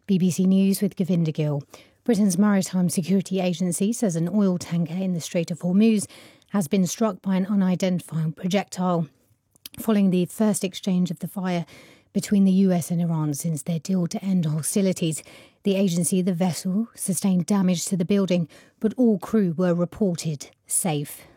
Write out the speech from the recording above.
BBC News with Govinda Gill. Britain's Maritime Security Agency says an oil tanker in the Strait of Hormuz has been struck by an unidentified projectile, following the first exchange of the fire between the US and Iran since their deal to end hostilities. The vessel sustained damage to the building, but all crew were reported safe.